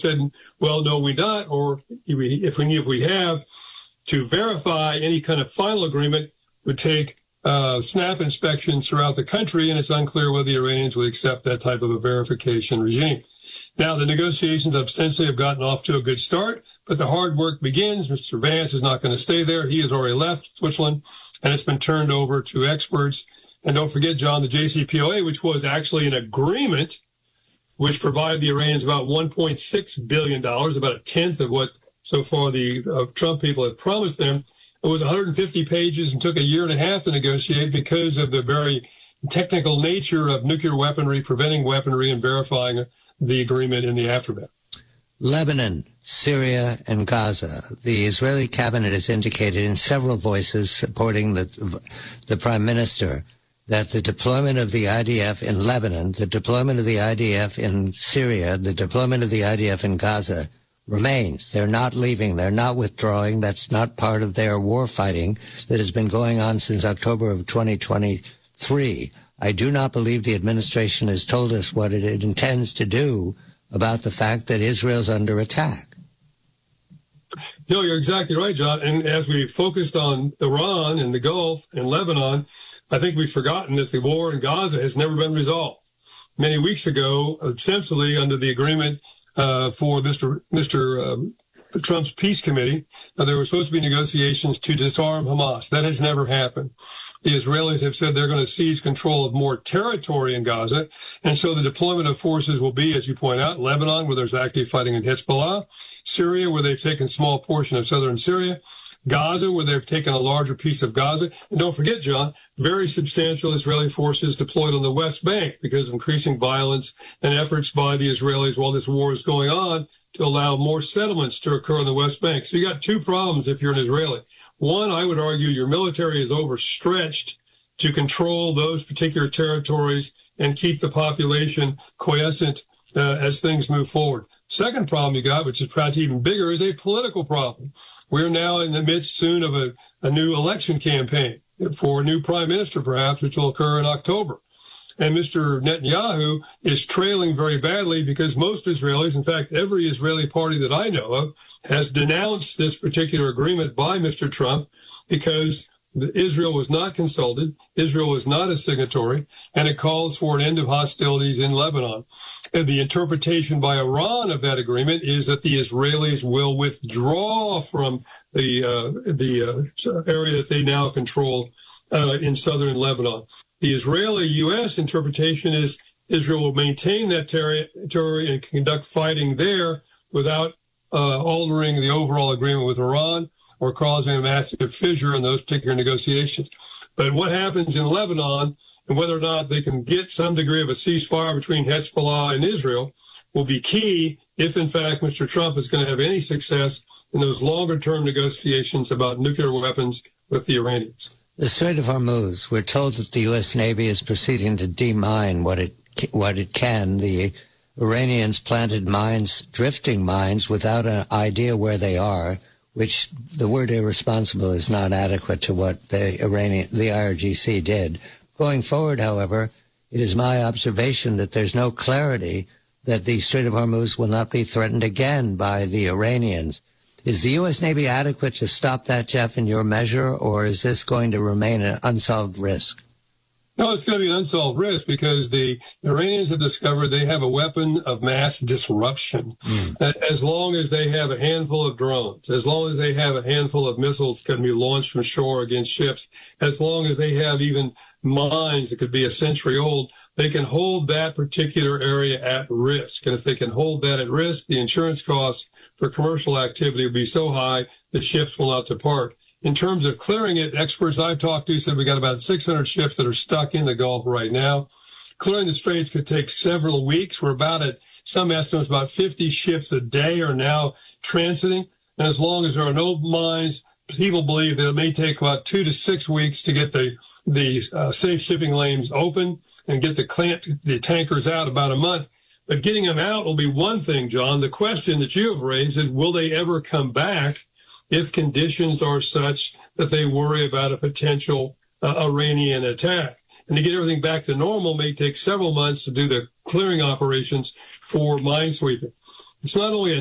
said, well, no, we not, or if we have, to verify any kind of final agreement would take snap inspections throughout the country, and it's unclear whether the Iranians would accept that type of a verification regime. Now, the negotiations ostensibly have gotten off to a good start, but the hard work begins. Mr. Vance is not going to stay there. He has already left Switzerland, and it's been turned over to experts. And don't forget, John, the JCPOA, which was actually an agreement which provided the Iranians about $1.6 billion, about a tenth of what so far the Trump people have promised them. It was 150 pages and took a year and a half to negotiate because of the very technical nature of nuclear weaponry, preventing weaponry, and verifying the agreement in the aftermath. Lebanon, Syria, and Gaza. The Israeli cabinet has indicated in several voices supporting the prime minister that the deployment of the IDF in Lebanon, the deployment of the IDF in Syria, the deployment of the IDF in Gaza remains. They're not leaving. They're not withdrawing. That's not part of their war fighting that has been going on since October of 2023. I do not believe the administration has told us what it intends to do about the fact that Israel's under attack. No, you're exactly right, John. And as we focused on Iran and the Gulf and Lebanon, I think we've forgotten that the war in Gaza has never been resolved. Many weeks ago, ostensibly under the agreement for Mr. Trump's peace committee, there were supposed to be negotiations to disarm Hamas. That has never happened. The Israelis have said they're going to seize control of more territory in Gaza, and so the deployment of forces will be, as you point out, Lebanon, where there's active fighting in Hezbollah, Syria, where they've taken a small portion of southern Syria, Gaza, where they've taken a larger piece of Gaza. And don't forget, John, very substantial Israeli forces deployed on the West Bank because of increasing violence and efforts by the Israelis while this war is going on to allow more settlements to occur on the West Bank. So you got two problems if you're an Israeli. One, I would argue your military is overstretched to control those particular territories and keep the population quiescent as things move forward. Second problem you got, which is perhaps even bigger, is a political problem. We're now in the midst soon of a new election campaign for a new prime minister, perhaps, which will occur in October. And Mr. Netanyahu is trailing very badly because most Israelis, in fact, every Israeli party that I know of, has denounced this particular agreement by Mr. Trump because Israel was not consulted, Israel was not a signatory, and it calls for an end of hostilities in Lebanon. And the interpretation by Iran of that agreement is that the Israelis will withdraw from the area that they now control in southern Lebanon. The Israeli-U.S. interpretation is Israel will maintain that territory and conduct fighting there without altering the overall agreement with Iran or causing a massive fissure in those particular negotiations. But what happens in Lebanon and whether or not they can get some degree of a ceasefire between Hezbollah and Israel will be key if, in fact, Mr. Trump is going to have any success in those longer-term negotiations about nuclear weapons with the Iranians. The Strait of Hormuz, we're told that the U.S. Navy is proceeding to demine what it can. The Iranians planted mines, drifting mines, without an idea where they are, which the word irresponsible is not adequate to what the IRGC did. Going forward, however, it is my observation that there's no clarity that the Strait of Hormuz will not be threatened again by the Iranians. Is the U.S. Navy adequate to stop that, Jeff, in your measure, or is this going to remain an unsolved risk? No, it's going to be an unsolved risk because the Iranians have discovered they have a weapon of mass disruption. As long as they have a handful of drones, as long as they have a handful of missiles that can be launched from shore against ships, as long as they have even mines that could be a century old, they can hold that particular area at risk. And if they can hold that at risk, the insurance costs for commercial activity will be so high the ships will not depart. In terms of clearing it, experts I've talked to said we got about 600 ships that are stuck in the Gulf right now. Clearing the straits could take several weeks. We're about at some estimates about 50 ships a day are now transiting. And as long as there are no mines, people believe that it may take about 2 to 6 weeks to get the safe shipping lanes open and get the tankers out, about a month. But getting them out will be one thing, John. The question that you have raised is, will they ever come back if conditions are such that they worry about a potential Iranian attack? And to get everything back to normal may take several months to do the clearing operations for minesweeping. It's not only a